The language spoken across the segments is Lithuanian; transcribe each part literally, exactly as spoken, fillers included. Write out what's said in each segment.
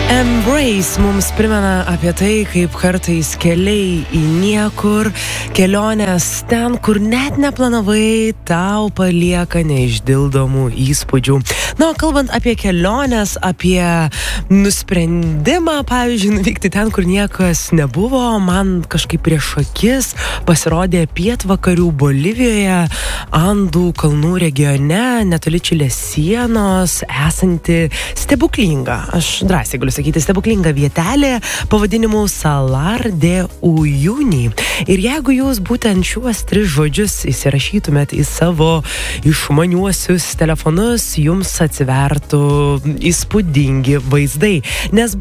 Embrace mums primena apie tai, kaip kartais keliai į niekur, kelionės ten, kur net neplanavai, tau palieka neišdildomų įspūdžių. Na, kalbant apie kelionės, apie nusprendimą, pavyzdžiui, nuvykti ten, kur niekas nebuvo, man kažkaip prieš akis pasirodė pietvakarių Bolivijoje, Andų kalnų regione, netoli Čilės sienos, esanti stebuklinga, aš drąsiai galiu sakyti, stebuklinga vietelė pavadinimu Salar de Uyuni. Ir jeigu jūs būtent šiuos tris žodžius įsirašytumėt į savo išmaniuosius telefonus, jums atsivertų įspūdingi vaizdai. Nes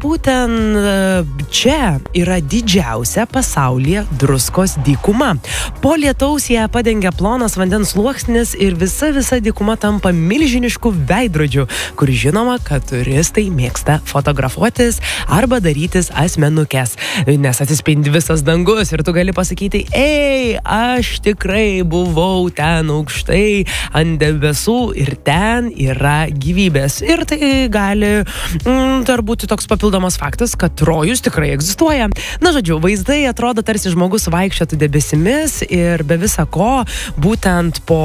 būtent čia yra didžiausia pasaulyje druskos dykuma. Po lietaus ją padengia plonas vandens sluoksnis ir visa visa dykuma tampa milžinišku veidrodžiu, kur žinoma, kad turistai mėgsta fotografuotis arba darytis asmenukes, nes atsispindi visas dangus ir tu gali pasakyti, ei, aš tikrai buvau ten aukštai ant debesų ir ten yra gyvybės. Ir tai gali mm, dar būti toks papildomas faktas, kad rojus tikrai egzistuoja. Na, žodžiu, vaizdai atrodo tarsi žmogus vaikščiotų debesimis ir be visa ko, būtent po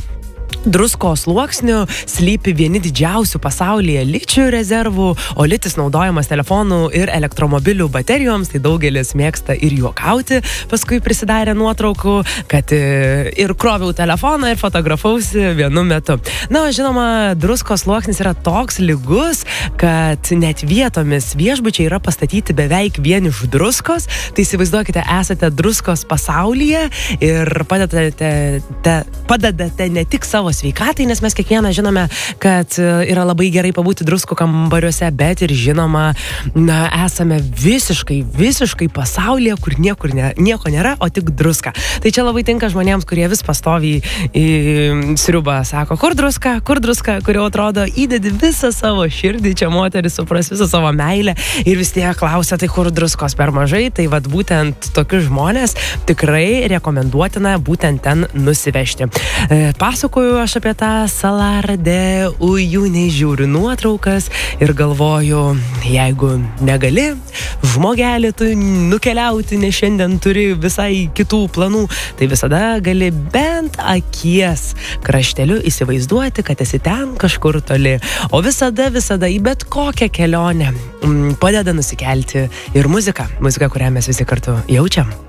druskos sluoksnių slypi vieni didžiausių pasaulyje ličių rezervų, o litis naudojamas telefonų ir elektromobilių baterijoms, tai daugelis mėgsta ir juokauti, paskui prisidarė nuotraukų, kad ir kroviau telefoną ir fotografausi vienu metu. Na, žinoma, druskos sluoksnis yra toks lygus, kad net vietomis viešbučiai yra pastatyti beveik vien iš druskos, tai įsivaizduokite, esate druskos pasaulyje ir padedate, te, padedate ne tik savo sveikatai, nes mes kiekvieną žinome, kad yra labai gerai pabūti druskų kambariuose, bet ir žinoma, na, esame visiškai, visiškai pasaulyje, kur niekur ne, nieko nėra, o tik druska. Tai čia labai tinka žmonėms, kurie vis pastoviai į sriubą sako, kur druska, kur druska, kurio atrodo įdedi visą savo širdį, čia moteris supras visą savo meilę ir vis tiek klausia, tai kur druskos per mažai, tai vat būtent tokius žmonės tikrai rekomenduotina būtent ten nusivežti. E, pasakoju aš apie tą Salar de Uyuni, žiūriu nuotraukas ir galvoju, jeigu negali, žmogelį tu nukeliauti, nes šiandien turi visai kitų planų, tai visada gali bent akies krašteliu įsivaizduoti, kad esi ten kažkur toli. O visada, visada į bet kokią kelionę padeda nusikelti ir muzika, muzika, kurią mes visi kartu jaučiam.